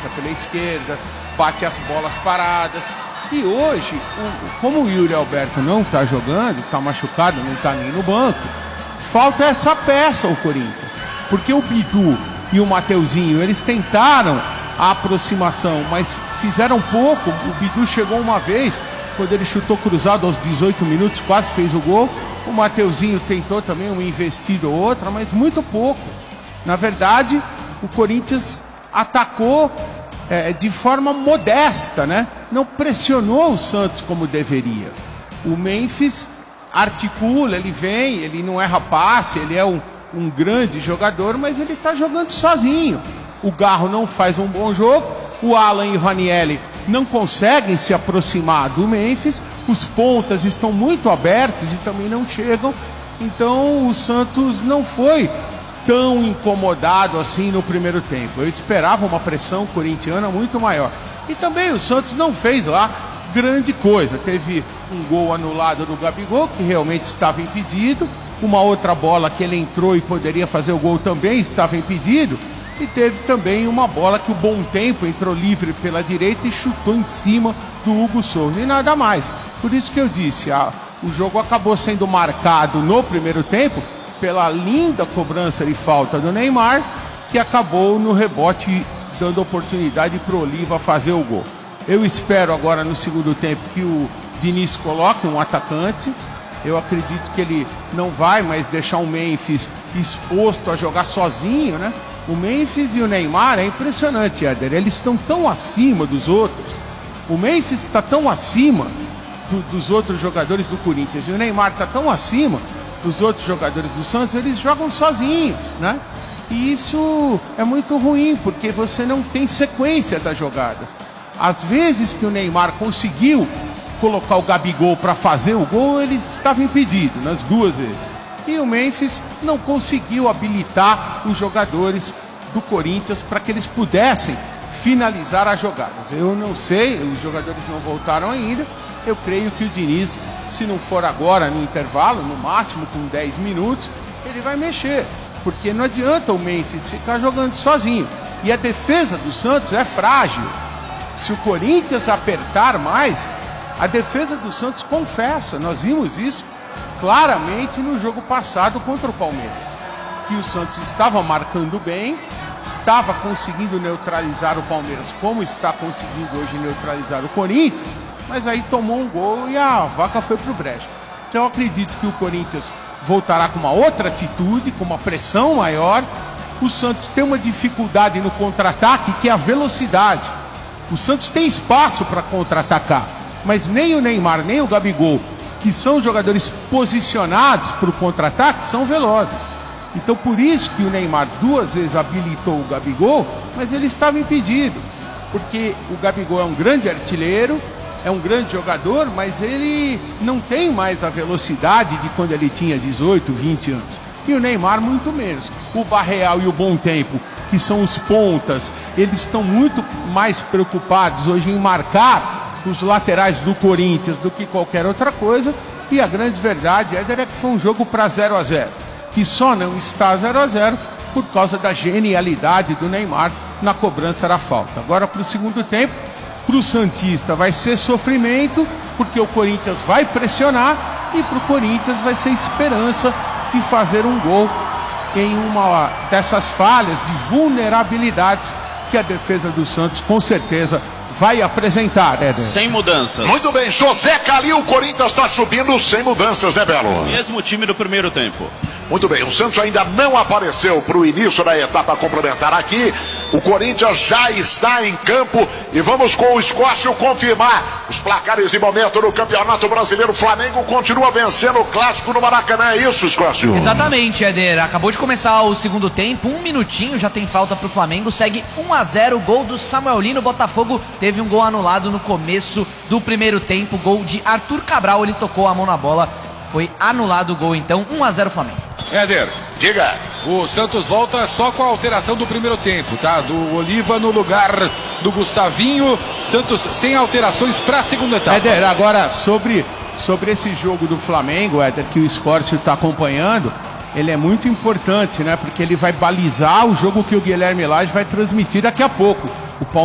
direita, pela esquerda, bate as bolas paradas. E hoje, como o Yuri Alberto não está jogando, está machucado, não está nem no banco, falta essa peça ao Corinthians. Porque o Bidu e o Mateuzinho, eles tentaram a aproximação, mas fizeram pouco. O Bidu chegou uma vez, quando ele chutou cruzado aos 18 minutos, quase fez o gol. O Mateuzinho tentou também uma investida ou outra, mas muito pouco. Na verdade, o Corinthians atacou de forma modesta, né? Não pressionou o Santos como deveria. O Memphis articula, ele vem, ele não erra passe, ele é um grande jogador, mas ele está jogando sozinho. O Garro não faz um bom jogo, o Alan e o Ranieri não conseguem se aproximar do Memphis, os pontas estão muito abertos e também não chegam, então o Santos não foi tão incomodado assim no primeiro tempo. Eu esperava uma pressão corintiana muito maior. E também o Santos não fez lá grande coisa. Teve um gol anulado do Gabigol, que realmente estava impedido, uma outra bola que ele entrou e poderia fazer o gol também estava impedido, e teve também uma bola que o Bom Tempo entrou livre pela direita e chutou em cima do Hugo Souza, e nada mais. Por isso que eu disse, o jogo acabou sendo marcado no primeiro tempo pela linda cobrança de falta do Neymar, que acabou no rebote dando oportunidade para o Oliva fazer o gol. Eu espero agora no segundo tempo que o Diniz coloque um atacante. Eu acredito que ele não vai mais deixar o Memphis exposto a jogar sozinho, né? O Memphis e o Neymar é impressionante, Éder. Eles estão tão acima dos outros. O Memphis está tão acima dos outros jogadores do Corinthians e o Neymar está tão acima dos outros jogadores do Santos. Eles jogam sozinhos, né? E isso é muito ruim, porque você não tem sequência das jogadas. Às vezes que o Neymar conseguiu colocar o Gabigol para fazer o gol, ele estava impedido nas duas vezes. E o Memphis não conseguiu habilitar os jogadores do Corinthians para que eles pudessem finalizar as jogadas. Eu não sei, os jogadores não voltaram ainda. Eu creio que o Diniz, se não for agora no intervalo, no máximo com 10 minutos, ele vai mexer. Porque não adianta o Memphis ficar jogando sozinho. E a defesa do Santos é frágil. Se o Corinthians apertar mais, a defesa do Santos confessa. Nós vimos isso claramente no jogo passado contra o Palmeiras. Que o Santos estava marcando bem, estava conseguindo neutralizar o Palmeiras, como está conseguindo hoje neutralizar o Corinthians, mas aí tomou um gol e a vaca foi pro brejo. Então eu acredito que o Corinthians voltará com uma outra atitude, com uma pressão maior. O Santos tem uma dificuldade no contra-ataque, que é a velocidade. O Santos tem espaço para contra-atacar, mas nem o Neymar, nem o Gabigol, que são jogadores posicionados para o contra-ataque, são velozes. Então por isso que o Neymar duas vezes habilitou o Gabigol, mas ele estava impedido, porque o Gabigol é um grande artilheiro, é um grande jogador, mas ele não tem mais a velocidade de quando ele tinha 18, 20 anos. E o Neymar muito menos. O Barreal e o Bom Tempo, que são os pontas, eles estão muito mais preocupados hoje em marcar os laterais do Corinthians do que qualquer outra coisa. E a grande verdade, Éder, é que foi um jogo para 0-0, que só não está 0-0 por causa da genialidade do Neymar na cobrança da falta. Agora para o segundo tempo, para o Santista vai ser sofrimento, porque o Corinthians vai pressionar, e para o Corinthians vai ser esperança de fazer um gol em uma dessas falhas de vulnerabilidades que a defesa do Santos com certeza vai apresentar, Éder. Sem mudanças. Muito bem, José Calil, o Corinthians está subindo sem mudanças, né, Belo? Mesmo time do primeiro tempo. Muito bem, o Santos ainda não apareceu para o início da etapa complementar aqui. O Corinthians já está em campo e vamos com o Escócio confirmar os placares de momento no Campeonato Brasileiro. O Flamengo continua vencendo o Clássico no Maracanã, é isso, Escócio? Exatamente, Éder. Acabou de começar o segundo tempo, 1 minutinho, já tem falta para o Flamengo. Segue 1-0, gol do Samuel Lino. Botafogo teve um gol anulado no começo do primeiro tempo, gol de Arthur Cabral, ele tocou a mão na bola. Foi anulado o gol, então 1-0 Flamengo. Éder, diga. O Santos volta só com a alteração do primeiro tempo, tá? Do Oliva no lugar do Gustavinho. Santos sem alterações para a segunda etapa. Éder, agora sobre esse jogo do Flamengo, Éder, que o Escócio está acompanhando, ele é muito importante, né? Porque ele vai balizar o jogo que o Guilherme Lage vai transmitir daqui a pouco. O